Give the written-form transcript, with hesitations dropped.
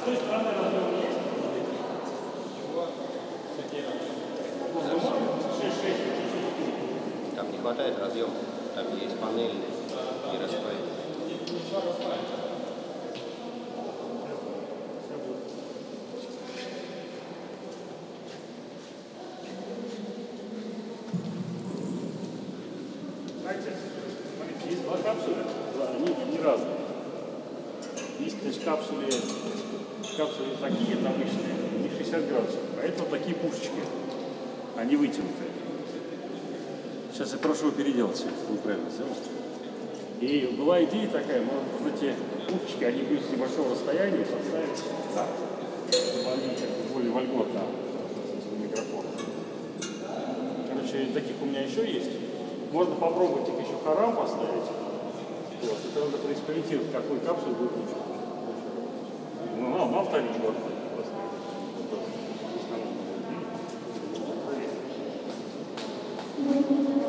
той стороны разъем есть? Там не хватает разъема. Там есть панельный и распайный. Знаете, смотрите, есть два капсуля, они разные. Есть, то есть капсули такие, это обычные, у них 60 градусов, а это вот такие пушечки, они вытянутые. Сейчас я прошу его переделать все, вы правильно сделали. И была идея такая, может вот эти пушечки, они будут с небольшого расстояния поставить так, чтобы они как бы более вольготно микрофон. Короче, таких у меня еще есть. Можно попробовать их еще хорам поставить. Вот. Это надо проэкспериментировать, какой капсуль будет лучше. Ну, на вторник вот. Проверь.